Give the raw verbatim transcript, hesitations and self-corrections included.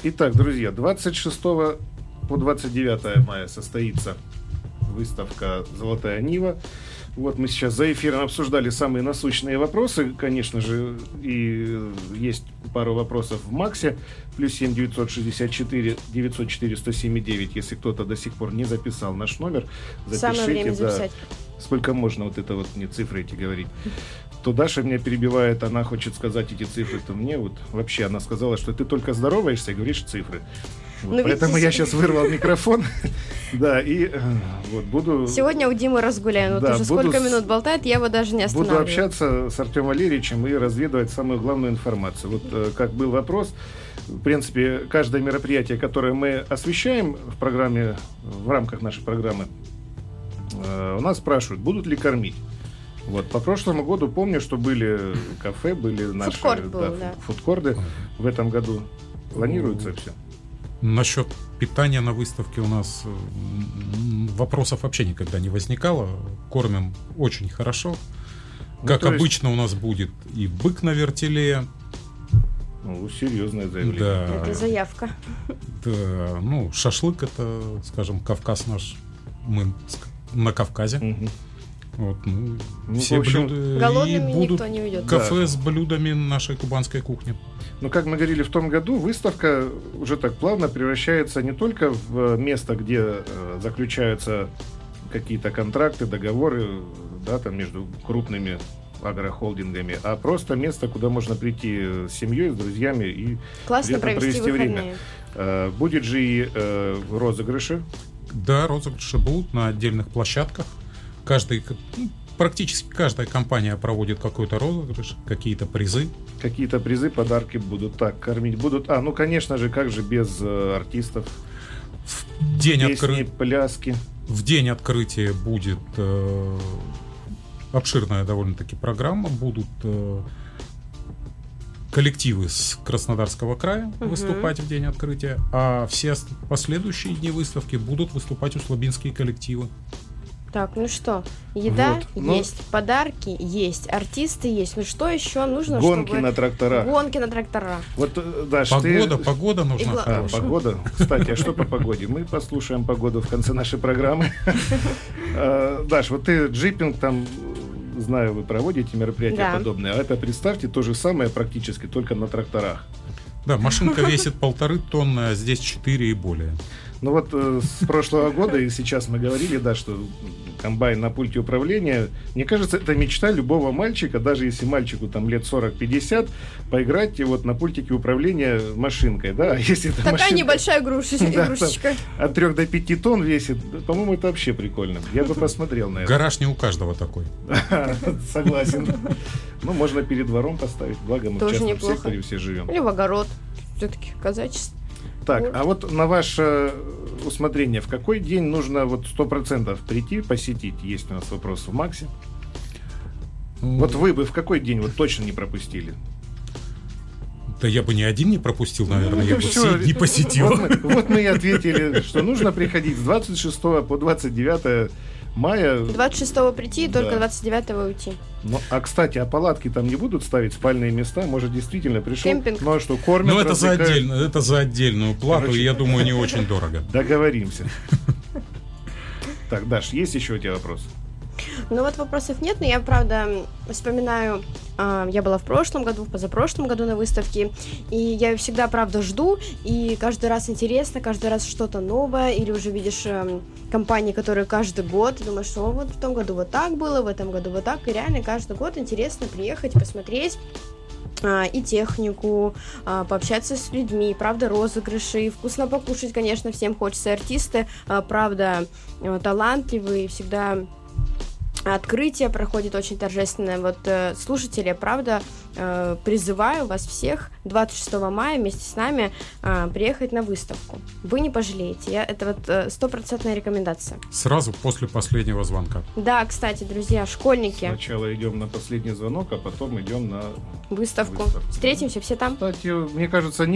Итак, друзья, двадцать шестого по двадцать девятое мая состоится выставка «Золотая Нива». Вот мы сейчас за эфиром обсуждали самые насущные вопросы. Конечно же, и есть пару вопросов в Максе. Плюс семь девятьсот шестьдесят четыре девятьсот четыре сто семь девять. Если кто-то до сих пор не записал наш номер, запишите. Самое время записать. Да, сколько можно вот это вот мне цифры эти говорить. То Даша меня перебивает, она хочет сказать эти цифры, то мне вот вообще она сказала, что ты только здороваешься и говоришь цифры. Вот, поэтому видите, я сейчас вырвал микрофон. Да, и вот буду... Сегодня у Димы разгуляем. Вот да, уже сколько минут болтает, я его даже не останавливаю. Буду общаться с Артемом Валерьевичем и разведывать самую главную информацию. Вот как был вопрос, в принципе, каждое мероприятие, которое мы освещаем в программе, в рамках нашей программы, у нас спрашивают, будут ли кормить. Вот, по прошлому году помню, что были кафе, были наши фудкорт был, да, да. фудкорды. В этом году планируется все. Насчет питания на выставке у нас вопросов вообще никогда не возникало. Кормим очень хорошо. Ну, как обычно есть... у нас будет и бык на вертеле. Ну, серьезное заявление. Да. Это заявка. Да, ну, шашлык это, скажем, Кавказ наш. Мы на Кавказе. Угу. Вот, ну, ну, все общем, блюда. Голодными и будут никто не уйдет. Кафе да. с блюдами нашей кубанской кухни. Ну, как мы говорили в том году, выставка уже так плавно превращается не только в место, где э, заключаются какие-то контракты, договоры, да, там между крупными агрохолдингами, а просто место, куда можно прийти с семьей, с друзьями и классно провести, провести время. Э, будет же и э, розыгрыши. Да, розыгрыши будут на отдельных площадках. Каждый, ну, практически каждая компания проводит какой-то розыгрыш, какие-то призы. Какие-то призы, подарки будут. Так, кормить будут. А, ну, конечно же, как же без э, артистов. В день Песни, откры... пляски. В день открытия будет э, обширная довольно-таки программа. Будут э, коллективы с Краснодарского края угу. выступать в день открытия, а все последующие дни выставки будут выступать услабинские коллективы. Так, ну что, еда вот, есть, ну, подарки есть, артисты есть. Ну что еще нужно, гонки чтобы... на тракторах. Гонки на тракторах. Вот, Даш, погода, ты... погода нужна. Игла... А, погода. Кстати, а что по погоде? Мы послушаем погоду в конце нашей программы. Даш, вот ты джипинг там, знаю, вы проводите мероприятия подобные, а это, представьте, то же самое практически, только на тракторах. Да, машинка весит полторы тонны, а здесь четыре и более. Ну вот э, с прошлого года, и сейчас мы говорили, да, что комбайн на пульте управления, мне кажется, это мечта любого мальчика, даже если мальчику там лет сорок-пятьдесят, поиграть вот на пультике управления машинкой, да, если это такая машинка, небольшая игрушечка, да, игрушечка. От трех до пяти тонн весит, по-моему, это вообще прикольно. Я бы посмотрел на это. Гараж не у каждого такой. Согласен. Ну, можно перед двором поставить, благо мы в частном неплохо. секторе все живем. Или в огород, все-таки казачество. Так, а вот на ваше усмотрение, в какой день нужно вот сто процентов прийти, посетить? Есть у нас вопрос в Максе. Mm. Вот вы бы в какой день вот точно не пропустили? Да я бы ни один не пропустил, наверное, ну, я бы все дни посетил. Вот мы, вот мы и ответили, что нужно приходить с двадцать шестого по двадцать девятое мая. двадцать шестого прийти и только да. двадцать девятого уйти. Ну, а, кстати, а палатки там не будут ставить, спальные места? Может, действительно пришел? Кемпинг. Ну, а что, кормят, ну, это за, отдельно, это за отдельную плату, короче, я думаю, не очень дорого. Договоримся. Так, Даш, есть еще у тебя вопросы? Ну вот вопросов нет, но я, правда, вспоминаю, э, я была в прошлом году, в позапрошлом году на выставке, и я ее всегда, правда, жду, и каждый раз интересно, каждый раз что-то новое, или уже видишь э, компании, которые каждый год, думаешь, что вот в том году вот так было, в этом году вот так, и реально каждый год интересно приехать, посмотреть э, и технику, э, пообщаться с людьми, правда, розыгрыши, вкусно покушать, конечно, всем хочется, артисты, э, правда, э, талантливые, всегда... Открытие проходит очень торжественное. Вот э, слушатели, правда, э, призываю вас всех двадцать шестого мая вместе с нами э, приехать на выставку. Вы не пожалеете. Я, это вот стопроцентная э, рекомендация. Сразу после последнего звонка. Да, кстати, друзья, школьники. Сначала идем на последний звонок, а потом идем на выставку. выставку. Встретимся все там. Кстати, мне кажется,